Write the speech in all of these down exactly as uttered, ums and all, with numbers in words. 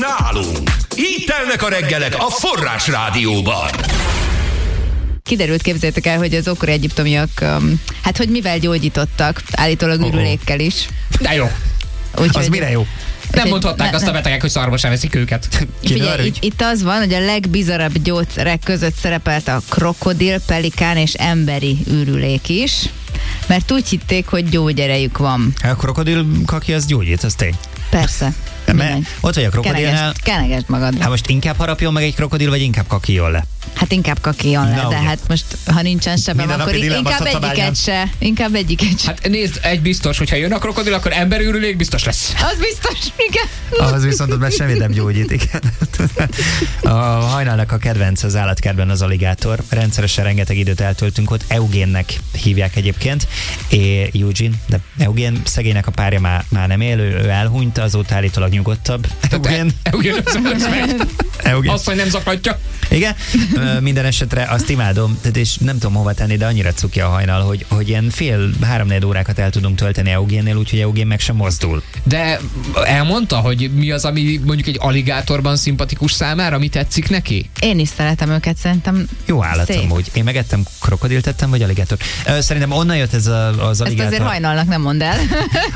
nálunk. Így telnek a reggelek a Forrás Rádióban. Kiderült, képzeljétek el, hogy az ókori egyiptomiak, um, hát hogy mivel gyógyítottak, állítólag ürülékkel is. De jó. Úgy, az mire jó? Nem mondhatták ne, azt a betegek, hogy szarba sem veszik őket. Figyelj, itt, itt az van, hogy a legbizarabb gyógyszerek között szerepelt a krokodil, pelikán és emberi ürülék is, mert úgy hitték, hogy gyógyerejük van. A krokodil kaki az gyógyít, az tény. Persze. Mert ott vagy a krokodilnál. Kenegesd magad. Hát most inkább harapjon meg egy krokodil, vagy inkább kakiljon le? Hát inkább kakiljon le, Na, de ugye. hát most, ha nincsen sebem, akkor inkább egyiket se. Inkább egyiket se. Hát nézd, egy biztos, hogyha jön a krokodil, akkor emberőrülék biztos lesz. Az biztos, igen. Az viszont ott már semmi nem gyógyít, igen. A Hajnalnak a kedvenc az állatkertben az aligátor. Rendszeresen rengeteg időt eltöltünk ott. Eugénnek hívják egyébként. É, Eugene, de Eugén szegénynek a párja már, már nem él, ő elhunyt, azóta állítólag nyugodtabb. Eugén. Eugén lesz meg. Eugén. Azt, hogy nem zaklatja. Igen, minden esetre azt imádom, és nem tudom hova tenni, de annyira cuki a Hajnal, hogy, hogy ilyen fél, három-négy órákat el tudunk tölteni Eugénnél, úgyhogy Eugén meg sem mozdul. De elmondta, hogy mi az, ami mondjuk egy aligátorban szimpatikus számára, mi tetszik neki? Én is szeretem őket, szerintem jó állat szép. Amúgy. Én megettem krokodilt, tettem, vagy aligátor? Szerintem onnan jött ez a, az aligátor. Ezt azért Hajnalnak nem mondd el.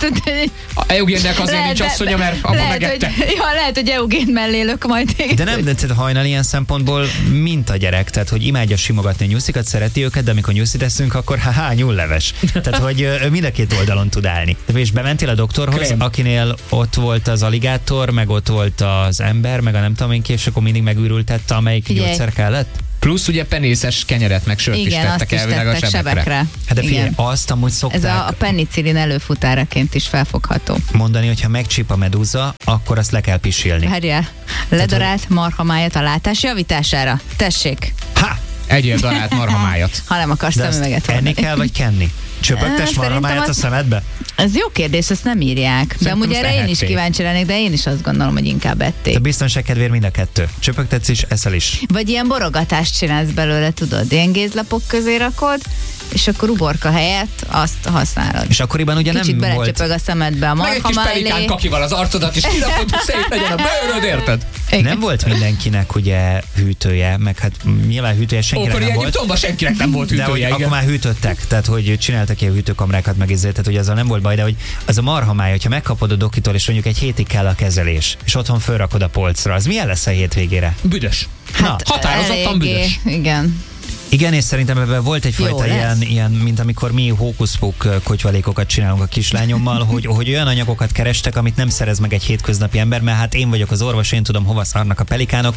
A Eugénnek azért lehet, nincs asszonya, mert abba megette. Hogy, ja, lehet, hogy Eugén mellé lök majd téged. De nem, de a Hajnal ilyen szempontból mint a gyerek, tehát hogy imádja simogatni a nyuszikat, szereti őket, de amikor nyuszit eszünk, akkor ha nyúlleves. Tehát, hogy mind a két oldalon tud állni. És bementél a doktorhoz, Krém. akinél ott volt az aligátor, meg ott volt az ember, meg a nem tudom én ki, és akkor mindig megőrültette, amelyik Figyelj. gyógyszer kellett? Plusz ugye penészes kenyeret, meg sört igen, is tettek elvileg a sebekre. sebekre. Hát de figyelj, igen. azt amúgy szokták... Ez a, a penicillin előfutáraként is felfogható. Mondani, hogyha megcsíp a medúza, akkor azt le kell pisilni. Várjál, ledarált marhamájat a látás javítására. Tessék. Ha! Egyél darált marhamájat. Ha nem akarsz De szemüveget enni hordani. kell, vagy kenni? Csöpögtes marhamájat a szemedbe? Ez jó kérdés, ezt nem írják. De amúgy erre én is kíváncsi lennék, de én is azt gondolom, hogy inkább ették. A biztonság kedvéért mind a kettő. Csöpögtetsz is, eszel is. Vagy ilyen borogatást csinálsz belőle, tudod, ilyen gézlapok közé rakod, és akkor uborka helyett azt használod. És akkoriban ugye Kicsit nem volt... belecsöpög a szemedbe a Meg egy marha kis pelikán mellé. kakival az arcodat, és kirapod, hogy szép legyen a bőröd, érted? Igen. Nem volt mindenkinek ugye hűtője, meg hát nyilván hűtője senkire Ókori nem volt. Egyiptomban senkinek nem volt De hogy hűtője, akkor igen. már hűtöttek, tehát hogy csináltak ilyen hűtőkamrákat meg izé, tehát hogy azzal nem volt baj, de hogy az a marhamáj, hogyha megkapod a dokitól, és mondjuk egy hétig kell a kezelés, és otthon fölrakod a polcra, az milyen lesz a hétvégére? Büdös. Hát, határozottan büdös. Igen. Igen, és szerintem ebben volt egyfajta ilyen, ilyen, mint amikor mi hókuszpók kotyvalékokat csinálunk a kislányommal, hogy, hogy olyan anyagokat kerestek, amit nem szerez meg egy hétköznapi ember, mert hát én vagyok az orvos, én tudom, hova szarnak a pelikánok.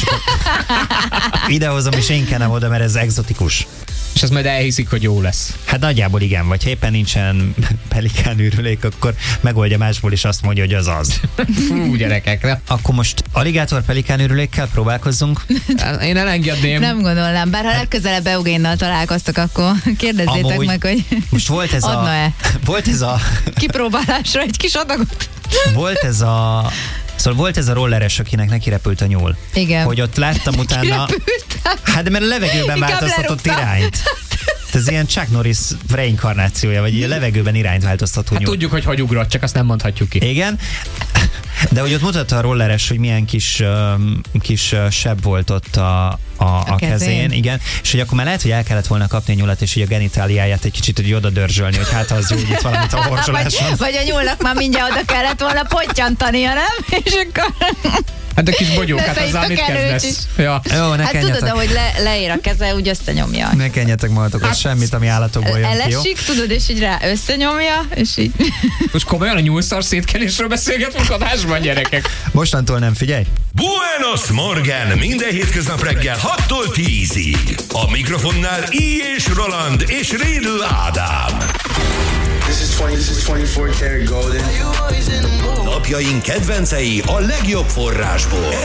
Idehozom, és én kenem oda, mert ez egzotikus. És az majd elhiszik, hogy jó lesz. Hát nagyjából igen, vagy ha éppen nincsen pelikán űrülék, akkor megoldja másból, és azt mondja, hogy az az. Fú, gyerekekre. Akkor most aligátor pelikán űrülékkel próbálkozzunk. Én elengedném. Nem gondolnám, bár ha legközelebb Eugénnal találkoztok, akkor kérdezzétek Amúgy meg, hogy most volt ez a... adna-e Volt ez a... kipróbálásra egy kis adagot. Volt ez a... Szóval volt ez a rolleres, akinek neki repült a nyúl. Igen. Hogy ott láttam utána... Hát de mert a levegőben Inkább változtatott lerúgtam. irányt. Ez ilyen Chuck Norris reinkarnációja, vagy a levegőben irányt változtató Hát nyúl. tudjuk, hogy hogy ugrott, csak azt nem mondhatjuk ki. Igen. De hogy ott mutatta a rolleres, hogy milyen kis, um, kis uh, seb volt ott a, a, a, a kezén. kezén. Igen. És hogy akkor már lehet, hogy el kellett volna kapni a nyulat, és így a genitáliáját egy kicsit hogy oda dörzsölni, hogy hát ha az gyógyít valamit a horzsoláson. Vagy, vagy a nyúlnak már mindjárt oda kellett volna pottyantania, nem? És akkor... Hát a kis bogyókát Persze, azzal itt mit a került kezdesz? Ja. Jó, ne Hát kenjetek. tudod, ahogy le, leér a keze, úgy összenyomja. Ne kenjetek magatokat hát, semmit, ami állatokból jön ki, jó? Elesik, tudod, és így rá összenyomja, és így... Most komolyan a nyúlszar szétkenésről beszélgetünk adásban, gyerekek. Mostantól nem, figyelj! Buenos Morgan minden hétköznap reggel hattól tízig. A mikrofonnál I. és Roland és Rédl Ádám. This is twenty, this is twenty-four karat golden. Napjaink kedvencei a legjobb forrásból.